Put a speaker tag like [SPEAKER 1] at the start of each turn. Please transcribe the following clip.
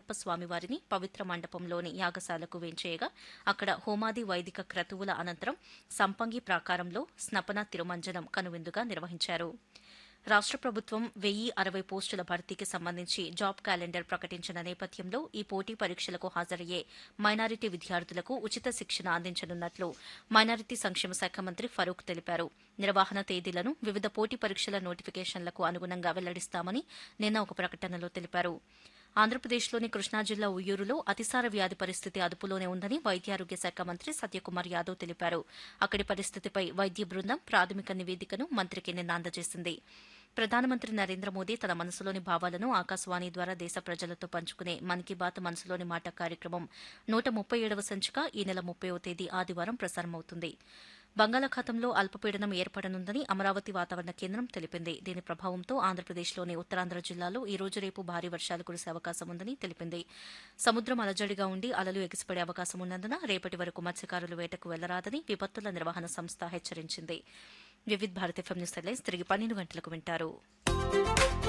[SPEAKER 1] అయ్యప్ప స్వామివారిని పవిత్ర మండపంలోని యాగశాలకు వేంచేయగా అక్కడ హోమాది వైదిక క్రతువుల అనంతరం సంపంగి ప్రాకారంలో స్నపన తిరుమంజనం కనువిందుగా నిర్వహించారు. రాష్ట్ర ప్రభుత్వం 1060 పోస్టుల భర్తీకి సంబంధించి జాబ్ క్యాలెండర్ ప్రకటించిన నేపథ్యంలో ఈ పోటీ పరీక్షలకు హాజరయ్యే మైనారిటీ విద్యార్థులకు ఉచిత శిక్షణ అందించనున్నట్లు మైనారిటీ సంక్షేమ శాఖ మంత్రి ఫరూక్ తెలిపారు. నిర్వహణ తేదీలను వివిధ పోటీ పరీక్షల నోటిఫికేషన్లకు అనుగుణంగా వెల్లడిస్తామని నిన్న ఒక ప్రకటనలో తెలిపారు. ఆంధ్రప్రదేశ్లోని కృష్ణా జిల్లా ఉయ్యూరులో అతిసార వ్యాధి పరిస్థితి అదుపులోనే ఉందని వైద్యారోగ్య శాఖ మంత్రి సత్యకుమార్ యాదవ్ తెలిపారు. అక్కడి పరిస్థితిపై వైద్య బృందం ప్రాథమిక నివేదికను మంత్రికి నిన్న అందజేసింది. ప్రధానమంత్రి నరేంద్ర మోదీ తన మనసులోని భావాలను ఆకాశవాణి ద్వారా దేశ ప్రజలతో పంచుకునే మన్ కీ బాత్ మనసులోని మాట కార్యక్రమం 137వ సంచిక ఈ నెల 30వ తేదీ ఆదివారం ప్రసారమవుతుంది. బంగాళాఖాతంలో అల్పపీడనం ఏర్పడనుందని అమరావతి వాతావరణ కేంద్రం తెలిపింది. దీని ప్రభావంతో ఆంధ్రప్రదేశ్లోని ఉత్తరాంధ్ర జిల్లాలో ఈ రోజు రేపు భారీ వర్షాలు కురిసే అవకాశం ఉందని తెలిపింది. సముద్రం అలజడిగా ఉండి అలలు ఎగిసిపడే అవకాశం ఉన్నందున రేపటి వరకు మత్స్యకారులు వేటకు వెళ్లరాదని విపత్తుల నిర్వహణ సంస్థ హెచ్చరించింది. Vividh Bharati FM news headlines తిరిగి 12 గంటలకు వింటారు.